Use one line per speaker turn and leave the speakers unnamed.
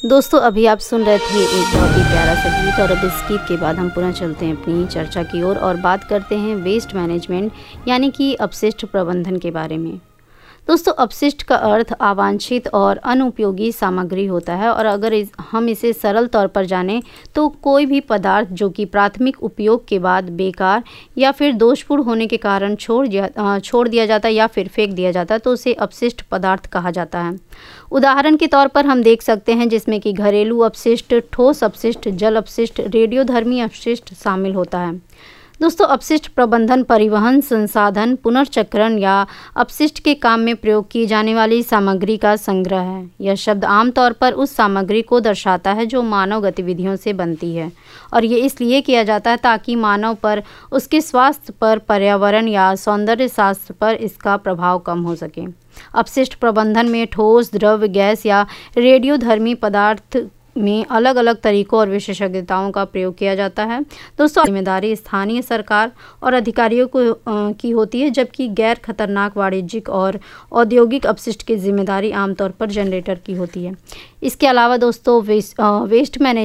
दोस्तों अभी आप सुन रहे थे एक बहुत ही प्यारा सा गीत और अब इस गीत के बाद हम पुनः चलते हैं अपनी चर्चा की ओर और बात करते हैं वेस्ट मैनेजमेंट यानी कि अपशिष्ट प्रबंधन के बारे में। दोस्तों अपशिष्ट का अर्थ अवांछित और अनुपयोगी सामग्री होता है और अगर हम इसे सरल तौर पर जानें तो कोई भी पदार्थ जो कि प्राथमिक उपयोग के बाद बेकार या फिर दोषपूर्ण होने के कारण छोड़ दिया जाता है या फिर फेंक दिया जाता है तो उसे अपशिष्ट पदार्थ कहा जाता है। उदाहरण के तौर पर हम देख सकते हैं जिसमें कि घरेलू अपशिष्ट, ठोस अपशिष्ट, जल अपशिष्ट, रेडियोधर्मी अपशिष्ट शामिल होता है। दोस्तों अपशिष्ट प्रबंधन परिवहन, संसाधन, पुनर्चक्रण या अपशिष्ट के काम में प्रयोग की जाने वाली सामग्री का संग्रह है। यह शब्द आमतौर पर उस सामग्री को दर्शाता है जो मानव गतिविधियों से बनती है और ये इसलिए किया जाता है ताकि मानव पर, उसके स्वास्थ्य पर, पर्यावरण या सौंदर्य शास्त्र पर इसका प्रभाव कम हो सके। अपशिष्ट प्रबंधन में ठोस, द्रव, गैस या रेडियोधर्मी पदार्थ में अलग अलग तरीकों और विशेषज्ञताओं का प्रयोग किया जाता है। दोस्तों जिम्मेदारी स्थानीय सरकार और अधिकारियों को की होती है जबकि गैर खतरनाक वाणिज्यिक और औद्योगिक अपशिष्ट की जिम्मेदारी आमतौर पर जनरेटर की होती है। इसके अलावा दोस्तों वेस्ट मैनेजमेंट